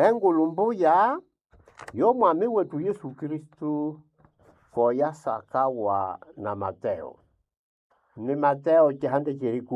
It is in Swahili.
engulumbuya yomwami wetu Yesu Kristu koyasakawa na Mateo. Ni Mateo chihande chiriku